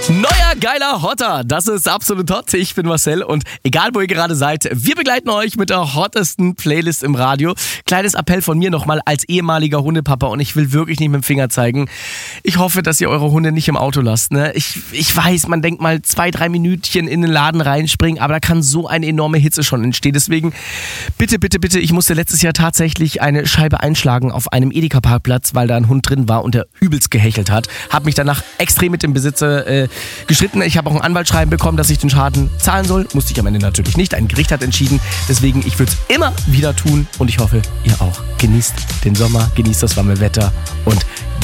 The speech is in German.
Neuer geiler Hotter, das ist absolut hot. Ich bin Marcel und egal wo ihr gerade seid, wir begleiten euch mit der hottesten Playlist im Radio. Kleines Appell von mir nochmal als ehemaliger Hundepapa und ich will wirklich nicht mit dem Finger zeigen. Ich hoffe, dass ihr eure Hunde nicht im Auto lasst. Ne? Ich weiß, man denkt mal 2-3 Minütchen in den Laden reinspringen, aber da kann so eine enorme Hitze schon entstehen. Deswegen bitte, ich musste letztes Jahr tatsächlich eine Scheibe einschlagen auf einem Edeka-Parkplatz, weil da ein Hund drin war und der übelst gehechelt hat. Hab mich danach extrem mit dem Besitzer gestritten. Ich habe auch ein Anwaltsschreiben bekommen, dass ich den Schaden zahlen soll. Musste ich am Ende natürlich nicht. Ein Gericht hat entschieden. Deswegen, ich würde es immer wieder tun und ich hoffe, ihr auch. Genießt den Sommer, genießt das warme Wetter und